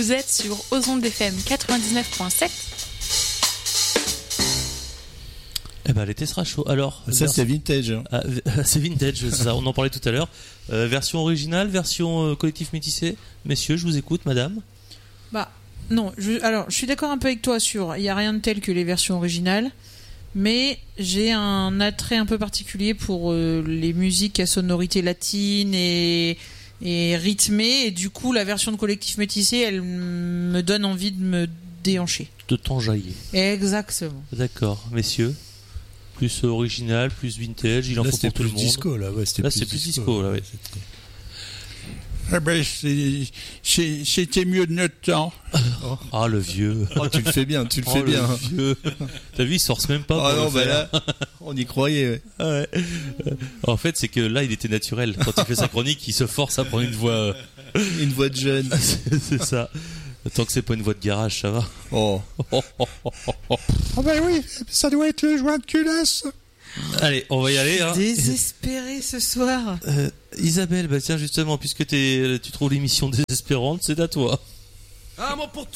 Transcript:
Vous êtes sur Ozonde FM 99.7. Eh ben, l'été sera chaud. Alors, ça c'est vintage. Ah, c'est vintage, c'est ça. On en parlait tout à l'heure. Version originale, version collectif métissé. Messieurs, je vous écoute, madame. Bah non, je suis d'accord un peu avec toi sur. Il y a rien de tel que les versions originales, mais j'ai un attrait un peu particulier pour les musiques à sonorité latine et rythmée, et du coup la version de collectif métissé, elle me donne envie de me déhancher. De t'enjailler. Exactement. D'accord, messieurs. Plus original, plus vintage, il en faut pour tout le monde. Disco, là, ouais, là, c'est plus disco, là, ouais. Ah ben, c'était mieux de notre temps. Ah, le vieux. Oh, tu le fais bien, tu le fais bien. Le vieux. T'as vu, il force même pas. Ah non, bah là, on y croyait. Ouais. Ouais. En fait, c'est que là, il était naturel. Quand il fait sa chronique, il se force à prendre une voix. Une voix de jeune. C'est ça. Tant que c'est pas une voix de garage, ça va. Oh. Ah ben oui, ça doit être le joint de culasse. Allez, on va y aller. Hein. Désespéré ce soir. Isabelle, bah tiens, justement, puisque tu trouves l'émission désespérante, c'est à toi. Ah, moi, pour